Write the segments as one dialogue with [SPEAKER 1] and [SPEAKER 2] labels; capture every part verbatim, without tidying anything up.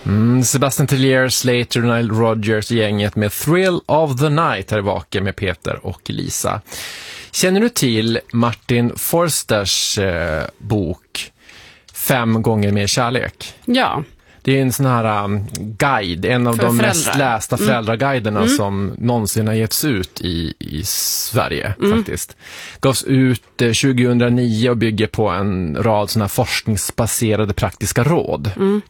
[SPEAKER 1] Mm, Sebastian Tellier, Slater, Nile Rodgers, gänget med Thrill of the Night här i Vaken med Peter och Lisa. Känner du till Martin Forsters eh, bok Fem gånger mer kärlek?
[SPEAKER 2] Ja.
[SPEAKER 1] Det är en sån här um, guide, en av
[SPEAKER 2] För
[SPEAKER 1] de
[SPEAKER 2] föräldrar.
[SPEAKER 1] mest lästa föräldraguiderna mm. som någonsin har getts ut i, i Sverige mm. faktiskt. Gavs ut eh, tjugohundranio och bygger på en rad såna här forskningsbaserade praktiska råd. Mm.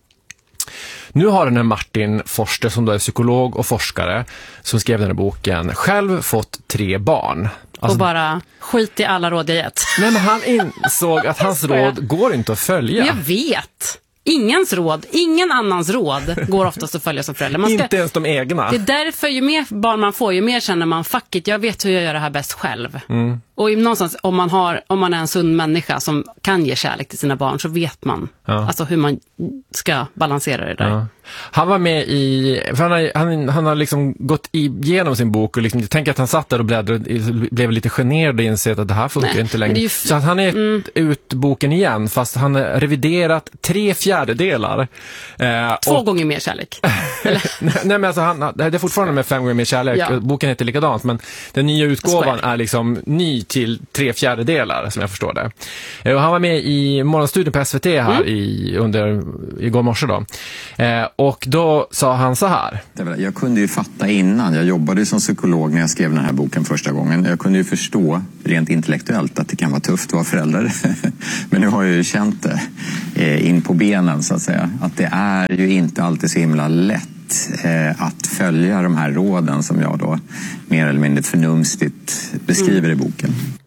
[SPEAKER 1] Nu har den här Martin Forster, som då är psykolog och forskare, som skrev den här boken, själv fått tre barn. Alltså,
[SPEAKER 2] och bara skit i alla råd jag gett.
[SPEAKER 1] Nej, men han insåg att hans råd går inte att följa.
[SPEAKER 2] Jag vet. Ingens råd, ingen annans råd går oftast att följa som förälder. Man ska,
[SPEAKER 1] inte ens de egna.
[SPEAKER 2] Det är därför ju mer barn man får, ju mer känner man, fuck it, jag vet hur jag gör det här bäst själv. Mm. Och någonstans, om man, har, om man är en sund människa som kan ge kärlek till sina barn, så vet man ja. alltså hur man ska balansera det där. Ja.
[SPEAKER 1] Han var med i, för han har, han, han har liksom gått igenom sin bok och liksom, jag tänker att han satt där och bläddrade, blev lite generad och insett att det här funkar Nej, inte längre. Ju... Så att han är mm. ut boken igen, fast han har reviderat tre fjärdedelar.
[SPEAKER 2] Eh, Två och... gånger mer kärlek.
[SPEAKER 1] Eller? Nej, men alltså han, det är fortfarande med fem gånger mer kärlek. Ja. Boken heter likadant, men den nya utgåvan är liksom ny till tre fjärdedelar, som jag förstår det. Eh, och han var med i Morgonstudion på S V T här mm. i, under, igår morse då. Eh, och då sa han så här.
[SPEAKER 3] Jag kunde ju fatta innan, jag jobbade som psykolog när jag skrev den här boken första gången. Jag kunde ju förstå rent intellektuellt att det kan vara tufft att vara förälder. Men nu har jag ju känt det eh, in på benen så att säga. Att det är ju inte alltid så himla lätt eh, att följa de här råden som jag då mer eller mindre förnumstigt beskriver mm. i boken.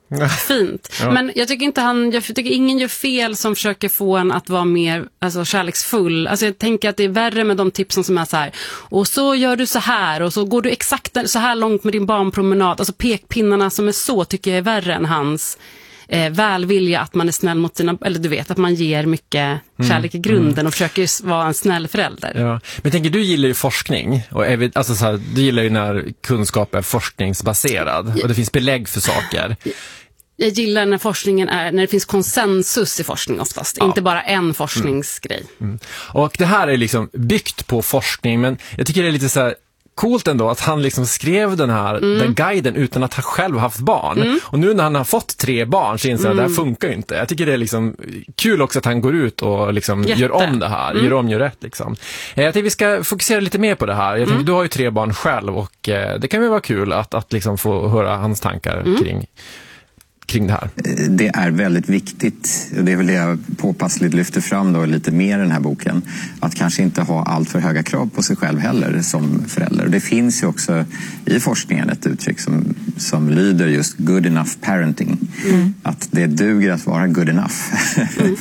[SPEAKER 2] Fint. Ja. Men jag tycker inte han, jag tycker ingen gör fel som försöker få en att vara mer alltså, kärleksfull. Alltså jag tänker att det är värre med de tipsen som är så här, och så gör du så här, och så går du exakt så här långt med din barnpromenad. Alltså pekpinnarna som är så tycker jag är värre än hans eh, välvilja, att man är snäll mot sina, eller du vet, att man ger mycket kärlek i grunden mm. och försöker vara en snäll förälder.
[SPEAKER 1] Ja. Men tänker, du gillar ju forskning, och är, alltså så här, du gillar ju när kunskap är forskningsbaserad ja. och det finns belägg för saker.
[SPEAKER 2] Jag gillar när forskningen är, när det finns konsensus i forskning oftast, ja. inte bara en forskningsgrej. Mm. Mm.
[SPEAKER 1] Och det här är liksom byggt på forskning, men jag tycker det är lite så här coolt ändå att han liksom skrev den här mm. den guiden utan att han själv haft barn. Mm. Och nu när han har fått tre barn så inser jag mm. att det här funkar inte. Jag tycker det är liksom kul också att han går ut och liksom gör om det här. Mm. Gör om, gör rätt liksom. Jag tänkte vi ska fokusera lite mer på det här. Jag tänkte, mm. du har ju tre barn själv, och eh, det kan ju vara kul att, att liksom få höra hans tankar mm. kring kring det här.
[SPEAKER 3] Det är väldigt viktigt, och det är väl det jag påpassligt lyfter fram då lite mer i den här boken, att kanske inte ha allt för höga krav på sig själv heller som förälder. Och det finns ju också i forskningen ett uttryck som, som lyder just good enough parenting. Mm. Att det duger att vara good enough.
[SPEAKER 2] mm.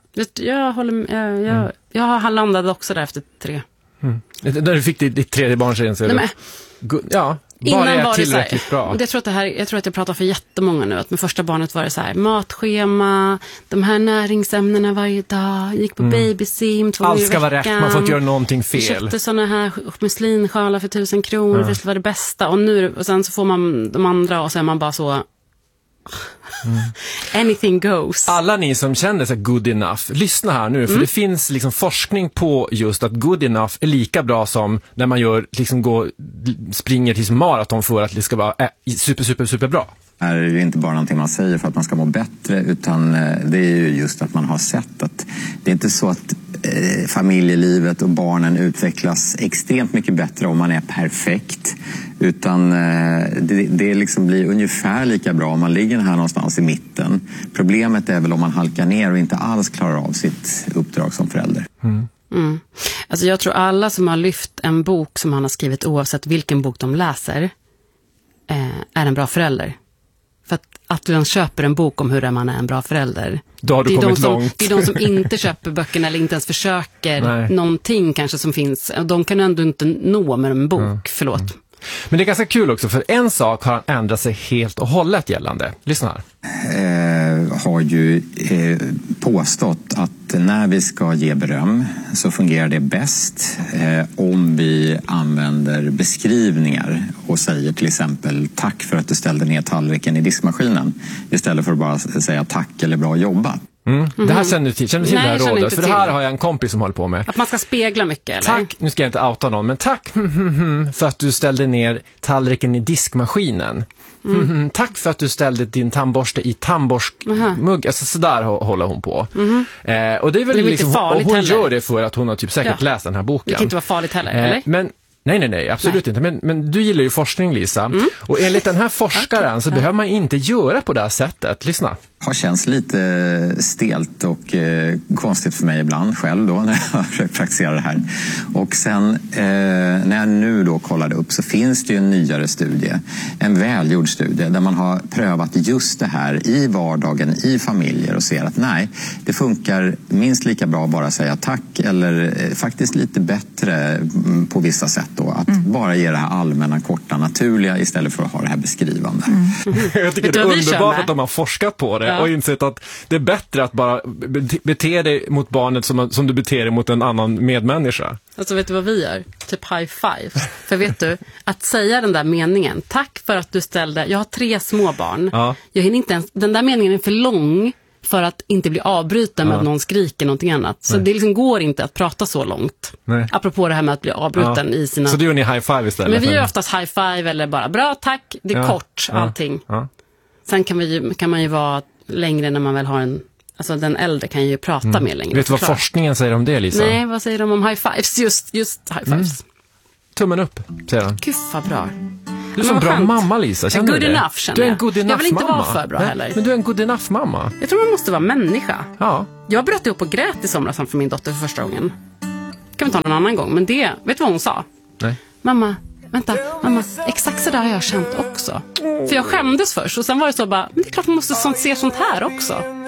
[SPEAKER 2] Jag håller jag, jag, mm. jag har landat också där efter tre.
[SPEAKER 1] Mm. När du fick ditt, ditt tredje barn sen så är det good, ja.
[SPEAKER 2] Innan
[SPEAKER 1] bara
[SPEAKER 2] var det så här,
[SPEAKER 1] bra.
[SPEAKER 2] Jag tror att det här, jag tror att jag pratar för jättemånga nu, att med första barnet var det så här, matschema, de här näringsämnena varje dag, gick på mm. babysim två
[SPEAKER 1] allt ska vara rätt, man får inte göra någonting fel.
[SPEAKER 2] Jag köpte såna här muslinsjalar för tusen kronor ja. för det var det bästa, och nu och sen så får man de andra och så är man bara så Mm. anything goes.
[SPEAKER 1] Alla ni som känner sig good enough, lyssna här nu, för mm. det finns liksom forskning på just att good enough är lika bra som när man gör liksom går, springer till maraton för att det ska vara äh, super super super bra.
[SPEAKER 3] Det är ju inte bara någonting man säger för att man ska må bättre, utan det är ju just att man har sett att det är inte så att eh, familjelivet och barnen utvecklas extremt mycket bättre om man är perfekt, utan eh, det, det liksom blir ungefär lika bra om man ligger här någonstans i mitten. Problemet är väl om man halkar ner och inte alls klarar av sitt uppdrag som förälder.
[SPEAKER 2] Mm. Mm. Alltså jag tror alla som har lyft en bok som han har skrivit, oavsett vilken bok de läser, eh, är en bra förälder. För att, att du köper en bok om hur man är en bra förälder.
[SPEAKER 1] Då har du
[SPEAKER 2] det, är
[SPEAKER 1] kommit
[SPEAKER 2] de som,
[SPEAKER 1] långt.
[SPEAKER 2] det är de som inte köper böckerna eller inte ens försöker
[SPEAKER 1] Nej.
[SPEAKER 2] någonting kanske som finns. De kan ändå inte nå med en bok, mm. förlåt. Mm.
[SPEAKER 1] Men det är ganska kul också, för en sak har han ändrat sig helt och hållet gällande. Lyssna här.
[SPEAKER 3] Eh, har ju eh, påstått att när vi ska ge beröm så fungerar det bäst eh, om vi använder beskrivningar och säger till exempel tack för att du ställde ner tallriken i diskmaskinen istället för att bara säga tack eller bra jobbat.
[SPEAKER 1] Mm. Mm-hmm. Det här känner du till, känner du till
[SPEAKER 2] Nej,
[SPEAKER 1] det här rådet? För
[SPEAKER 2] till.
[SPEAKER 1] det här har jag en kompis som håller på med.
[SPEAKER 2] Att man ska spegla mycket, eller?
[SPEAKER 1] Tack, nu ska jag inte outa någon, men tack för att du ställde ner tallriken i diskmaskinen. Mm. Tack för att du ställde din tandborste i tandborstmugg. Alltså sådär håller hon på. Mm. Eh, och det är väl
[SPEAKER 2] det är
[SPEAKER 1] liksom, och hon
[SPEAKER 2] heller.
[SPEAKER 1] gör det för att hon har typ säkert ja. läst den här boken.
[SPEAKER 2] Det kan inte vara farligt heller,
[SPEAKER 1] eh,
[SPEAKER 2] eller?
[SPEAKER 1] Men Nej, nej, nej, absolut nej. inte. Men, men du gillar ju forskning, Lisa. Mm. Och enligt den här forskaren okay. så ja. behöver man inte göra på det här sättet. Lyssna.
[SPEAKER 3] Har känts lite stelt och eh, konstigt för mig ibland själv då när jag försöker praktisera det här. Och sen eh, när jag nu då kollade upp så finns det ju en nyare studie, en välgjord studie där man har prövat just det här i vardagen, i familjer och ser att nej, det funkar minst lika bra att bara säga tack eller eh, faktiskt lite bättre på vissa sätt då. Att mm. bara ge det här allmänna, korta, naturliga istället för att ha det här beskrivande.
[SPEAKER 1] Mm. Jag tycker det är underbart att de har forskat på det. Och insett att det är bättre att bara bete dig mot barnet som, som du beter dig mot en annan medmänniska.
[SPEAKER 2] Alltså vet du vad vi gör? Typ high five. För vet du, att säga den där meningen, tack för att du ställde, jag har tre små barn. Ja. Jag hinner inte ens, den där meningen är för lång för att inte bli avbruten med ja. att någon skriker någonting annat. Så Nej. det liksom går inte att prata så långt. Nej. Apropå det här med att bli avbruten ja. i sina...
[SPEAKER 1] Så du gör ni high five istället?
[SPEAKER 2] Men vi gör oftast high five eller bara bra, tack, det är ja. kort, ja. allting. Ja. Sen kan, vi ju, kan man ju vara längre när man väl har en... Alltså den äldre kan ju prata mm. mer längre.
[SPEAKER 1] Vet du vad forskningen säger om det, Lisa?
[SPEAKER 2] Nej, vad säger de om high fives? Just, just high fives. Mm.
[SPEAKER 1] Tummen upp, säger de.
[SPEAKER 2] Gud vad bra.
[SPEAKER 1] Du är en bra skönt. mamma, Lisa. Känner
[SPEAKER 2] good
[SPEAKER 1] du det?
[SPEAKER 2] enough, känner
[SPEAKER 1] du är en good enough
[SPEAKER 2] jag vill inte
[SPEAKER 1] mamma.
[SPEAKER 2] vara för bra
[SPEAKER 1] Nej,
[SPEAKER 2] heller.
[SPEAKER 1] Men du är en good enough mamma.
[SPEAKER 2] Jag tror man måste vara människa.
[SPEAKER 1] Ja.
[SPEAKER 2] Jag bröt ihop och grät i somras för min dotter för första gången. Kan vi ta någon annan gång. Men det, vet du vad hon sa?
[SPEAKER 1] Nej.
[SPEAKER 2] Mamma, vänta, mamma, exakt så där har jag känt också. För jag skämdes först och sen var det så bara, men det är klart man måste sånt, se sånt här också.